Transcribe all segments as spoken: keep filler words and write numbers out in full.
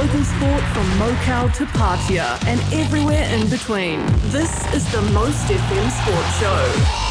local sport from Mokau to Patia and everywhere in between. This is the Most F M Sports Show.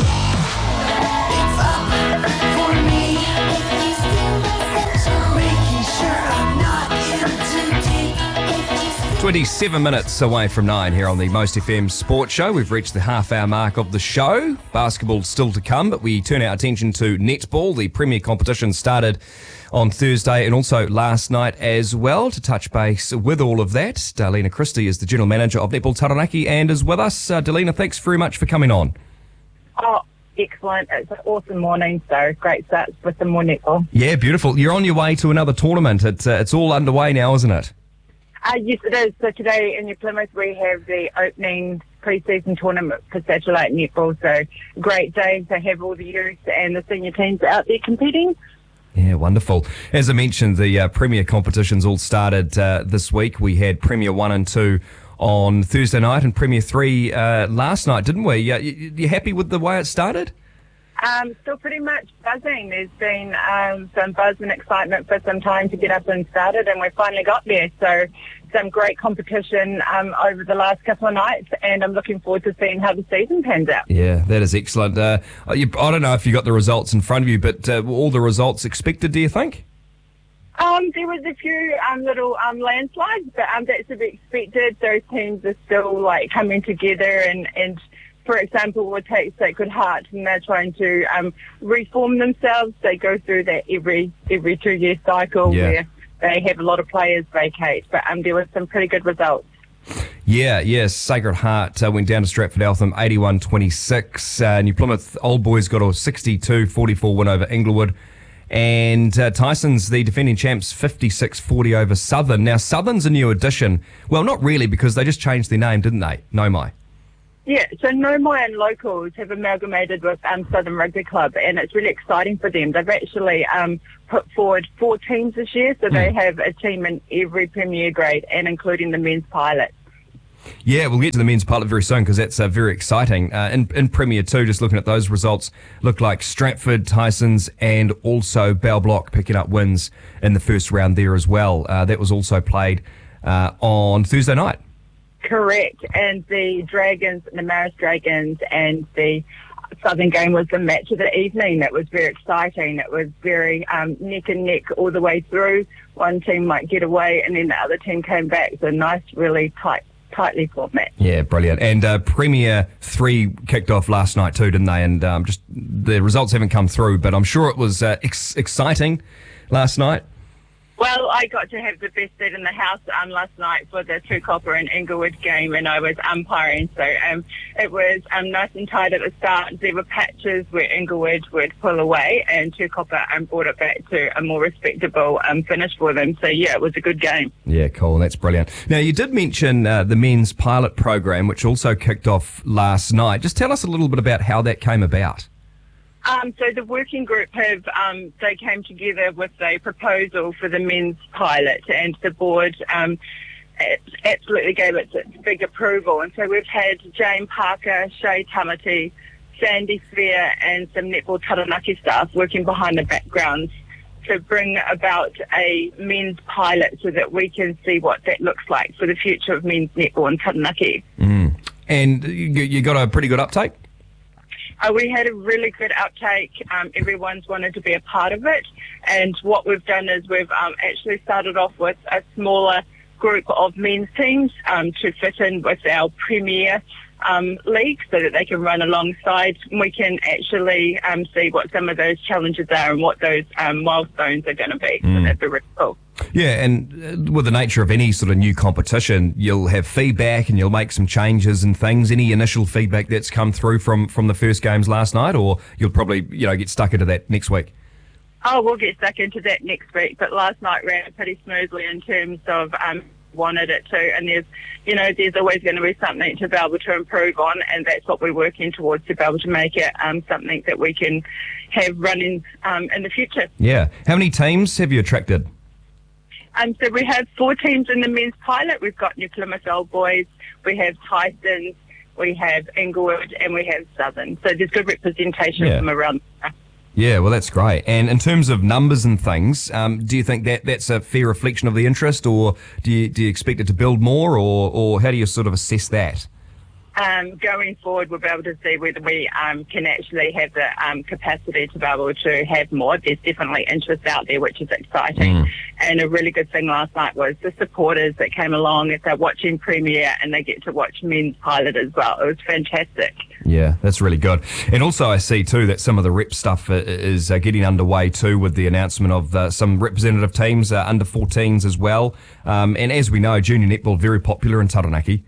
It's up for me. If you still listen, making sure I'm not in too deep. twenty-seven minutes away from nine here on the Most F M Sports Show. We've reached the half-hour mark of the show. Basketball still to come, but we turn our attention to netball. The Premier competition started on Thursday and also last night as well. To touch base with all of that, Darlena Christie is the General Manager of Netball Taranaki and is with us. Uh, Darlena, thanks very much for coming on. Oh, excellent. It's an awesome morning, so great starts with the more netball. Yeah, beautiful. You're on your way to another tournament. It's, uh, it's all underway now, isn't it? Uh, yes, it is. So today in New Plymouth we have the opening pre-season tournament for Satellite Netball. So great day to have all the youth and the senior teams out there competing. Yeah, wonderful. As I mentioned, the uh, Premier competitions all started uh, this week. We had Premier one and two on Thursday night and Premier three uh, last night, didn't we? Uh, you, you happy with the way it started? Um, still pretty much buzzing. There's been um, some buzz and excitement for some time to get up and started, and we finally got there. So some great competition um, over the last couple of nights, and I'm looking forward to seeing how the season pans out. Yeah, that is excellent. Uh, you, I don't know if you got the results in front of you, but uh, were all the results expected, do you think? Um, there was a few um, little um, landslides, but um, that's to be expected. Those teams are still like coming together, and, and for example, we'll take Sacred Heart, and they're trying to um, reform themselves. They go through that every every two year cycle Yeah. where they have a lot of players vacate, but um, there were some pretty good results. Yeah, yes. Sacred Heart uh, went down to Stratford Eltham eighty-one twenty-six. Uh, New Plymouth Old Boys got a sixty-two forty-four win over Inglewood. And uh, Tyson's, the defending champs, fifty-six forty over Southern. Now, Southern's a new addition. Well, not really, because they just changed their name, didn't they? Nomai. Yeah, so Nomai and Locals have amalgamated with um, Southern Rugby Club, and it's really exciting for them. They've actually um, put forward four teams this year, so they have a team in every Premier grade, and including the men's pilot. Yeah, we'll get to the men's pilot very soon because that's uh, very exciting. Uh, in, in Premier two, just looking at those results, looked like Stratford, Tysons, and also Bell Block picking up wins in the first round there as well. Uh, that was also played uh, on Thursday night. Correct, and the Dragons, the Maris Dragons, and the Southern game was the match of the evening. That was very exciting. It was very um, neck and neck all the way through. One team might get away, and then the other team came back. So nice, really tight, tightly fought match. Yeah, brilliant. And uh, Premier three kicked off last night too, didn't they? And um, just the results haven't come through, but I'm sure it was uh, ex- exciting last night. Well, I got to have the best seat in the house um, last night for the Two Copper and Inglewood game, and I was umpiring, so um, it was um, nice and tight at the start. There were patches where Inglewood would pull away, and Two Copper um, brought it back to a more respectable um, finish for them. So, yeah, it was a good game. Yeah, cool. That's brilliant. Now, you did mention uh, the men's pilot program, which also kicked off last night. Just tell us a little bit about how that came about. Um, so the working group have, um, they came together with a proposal for the men's pilot, and the board um, absolutely gave it its big approval. And so we've had Jane Parker, Shay Tamati, Sandy Sphere, and some Netball Taranaki staff working behind the backgrounds to bring about a men's pilot so that we can see what that looks like for the future of men's netball in Taranaki. Mm. And you, you got a pretty good uptake? Uh, we had a really good uptake. Um, everyone's wanted to be a part of it. And what we've done is we've um, actually started off with a smaller group of men's teams um, to fit in with our Premier um, league so that they can run alongside. We can actually um, see what some of those challenges are and what those um, milestones are going to be. Mm. So that'd be really cool. Yeah, and uh, with the nature of any sort of new competition, you'll have feedback and you'll make some changes and things. Any initial feedback that's come through from, from the first games last night, or you'll probably, you know, get stuck into that next week? Oh, we'll get stuck into that next week, but last night ran pretty smoothly in terms of um, wanted it to, and there's, you know, there's always going to be something to be able to improve on, and that's what we're working towards, to be able to make it um, something that we can have running um, in the future. Yeah. How many teams have you attracted? Um, so we have four teams in the men's pilot. We've got New Plymouth Old Boys, we have Tysons, we have Inglewood, and we have Southern. So there's good representation Yeah. from around. Yeah, well, that's great. And in terms of numbers and things, um, do you think that that's a fair reflection of the interest, or do you, do you expect it to build more, or, or how do you sort of assess that? Um, going forward, we'll be able to see whether we um, can actually have the um, capacity to be able to have more. There's definitely interest out there, which is exciting. Mm. And a really good thing last night was the supporters that came along. If they're watching Premier and they get to watch men's pilot as well, it was fantastic. Yeah, that's really good. And also I see too that some of the rep stuff is uh, getting underway too, with the announcement of uh, some representative teams, uh, under fourteens as well. Um, and as we know, junior netball very popular in Taranaki.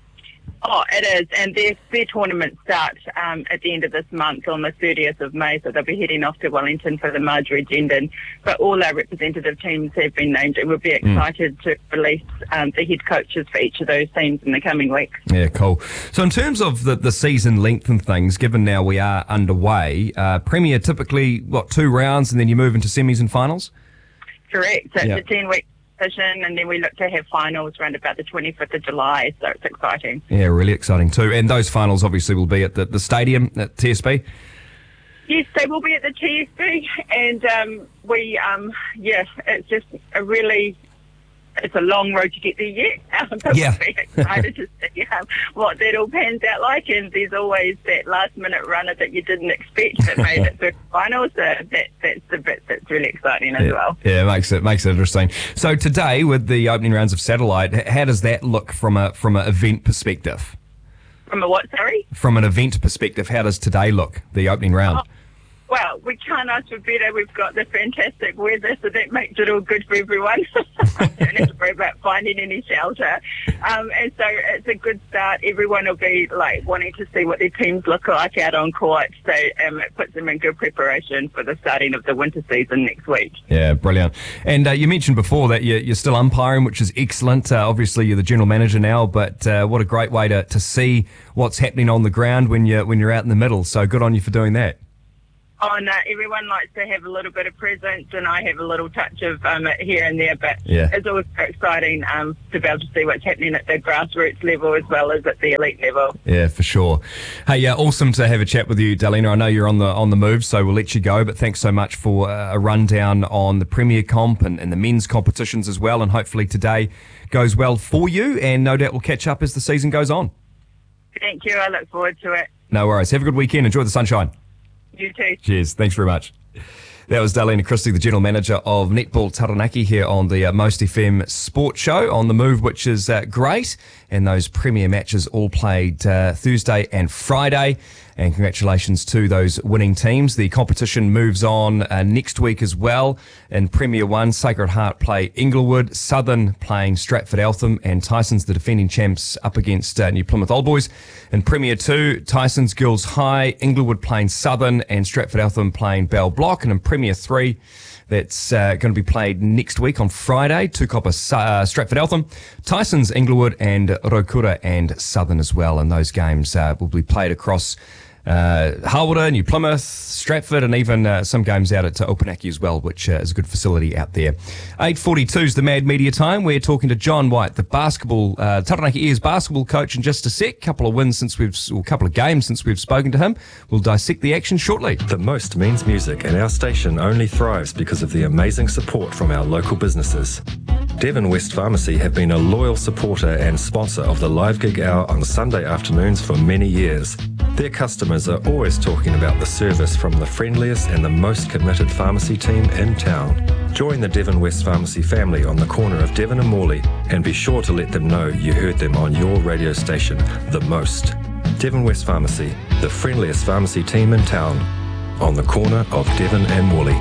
Oh, it is, and their, their tournaments start um, at the end of this month on the thirtieth of May, so they'll be heading off to Wellington for the Marjorie Gendon. But all our representative teams have been named, and we'll be excited mm. to release um, the head coaches for each of those teams in the coming weeks. Yeah, cool. So in terms of the, the season length and things, given now we are underway, uh, Premier typically, what, two rounds and then you move into semis and finals? Correct, so yeah. it's a ten-week and then we look to have finals around about the twenty-fifth of July, so it's exciting. Yeah, really exciting too. And those finals obviously will be at the, the stadium at T S B? Yes, they will be at the T S B, and um, we, um, yeah, it's just a really, it's a long road to get there yet, um, but yeah. we'll be excited to see um, what that all pans out like, and there's always that last minute runner that you didn't expect that made it through the finals, so that, that's the bit that's really exciting as yeah. well. Yeah, it makes it makes it interesting. So today, with the opening rounds of Satellite, how does that look from a from an event perspective? From a what, sorry? From an event perspective, how does today look, the opening round? Oh. Well, we can't ask for better. We've got the fantastic weather, so that makes it all good for everyone. Don't have to worry about finding any shelter. Um, and so it's a good start. Everyone will be like wanting to see what their teams look like out on court. So um, it puts them in good preparation for the starting of the winter season next week. Yeah, brilliant. And uh, you mentioned before that you're, you're still umpiring, which is excellent. Uh, obviously, you're the general manager now, but uh, what a great way to, to see what's happening on the ground when you're when you're out in the middle. So good on you for doing that. Oh, no, everyone likes to have a little bit of presence, and I have a little touch of um, here and there, but yeah. it's always exciting um, to be able to see what's happening at the grassroots level as well as at the elite level. Yeah, for sure. Hey, yeah, awesome to have a chat with you, Darlena. I know you're on the on the move, so we'll let you go, but thanks so much for uh, a rundown on the Premier Comp and, and the men's competitions as well, and hopefully today goes well for you, and no doubt we'll catch up as the season goes on. Thank you. I look forward to it. No worries. Have a good weekend. Enjoy the sunshine. You too. Cheers. Thanks very much. That was Darlena Christie, the General Manager of Netball Taranaki, here on the uh, Most F M Sports Show on the move, which is uh, great. And those Premier matches all played uh, Thursday and Friday. And congratulations to those winning teams. The competition moves on uh, next week as well. In Premier one, Sacred Heart play Inglewood, Southern playing Stratford Eltham, and Tyson's the defending champs up against uh, New Plymouth Old Boys. In Premier two, Tyson's Girls High, Inglewood playing Southern, and Stratford Eltham playing Bell Block. And in Premier three, that's uh, going to be played next week on Friday. Tukapa uh, Stratford Eltham, Tyson's Inglewood, and Rokura and Southern as well. And those games uh, will be played across uh, Hawera, New Plymouth, Stratford, and even uh, some games out at uh, Opunaki as well, which uh, is a good facility out there. eight forty-two is the Mad Media time. We're talking to John White, the basketball, uh, Taranaki Airs basketball coach, in just a sec. Couple of wins since we've, or a couple of games since we've spoken to him. We'll dissect the action shortly. The most means music, and our station only thrives because of the amazing support from our local businesses. Devon West Pharmacy have been a loyal supporter and sponsor of the Live Gig Hour on Sunday afternoons for many years. Their customers are always talking about the service from the friendliest and the most committed pharmacy team in town. Join the Devon West Pharmacy family on the corner of Devon and Morley, and be sure to let them know you heard them on your radio station, The Most. Devon West Pharmacy, the friendliest pharmacy team in town, on the corner of Devon and Morley.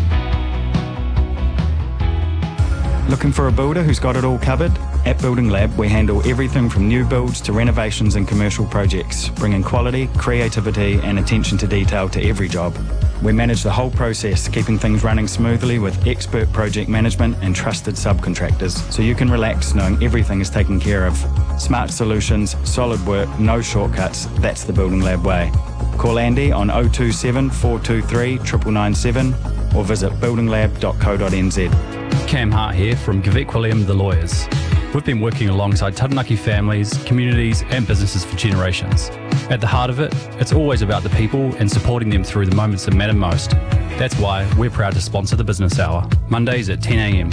Looking for a builder who's got it all covered? At Building Lab, we handle everything from new builds to renovations and commercial projects, bringing quality, creativity and attention to detail to every job. We manage the whole process, keeping things running smoothly with expert project management and trusted subcontractors, so you can relax knowing everything is taken care of. Smart solutions, solid work, no shortcuts. That's the Building Lab way. Call Andy on oh two seven, four two three, nine nine nine seven or visit building lab dot co dot n z. Cam Hart here from Gavek William The Lawyers. We've been working alongside Taranaki families, communities and businesses for generations. At the heart of it, it's always about the people and supporting them through the moments that matter most. That's why we're proud to sponsor the Business Hour, Mondays at ten a m.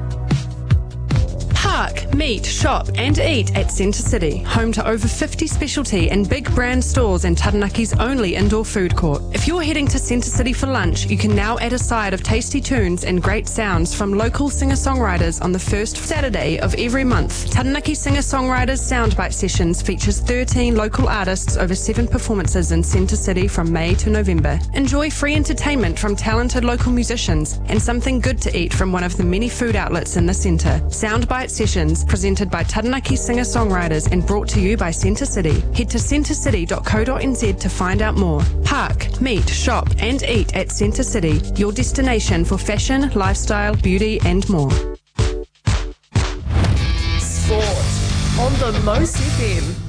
Park, meet, shop and eat at Centre City, home to over fifty specialty and big brand stores and Taranaki's only indoor food court. If you're heading to Centre City for lunch, you can now add a side of tasty tunes and great sounds from local singer-songwriters on the first Saturday of every month. Taranaki Singer-Songwriters Soundbite Sessions features thirteen local artists over seven performances in Centre City from May to November. Enjoy free entertainment from talented local musicians and something good to eat from one of the many food outlets in the centre. Soundbite Sessions, presented by Taranaki Singer-Songwriters and brought to you by Centre City. Head to centre city dot co dot n z to find out more. Park, meet, shop and eat at Centre City, your destination for fashion, lifestyle, beauty and more. Sport on the Most F M.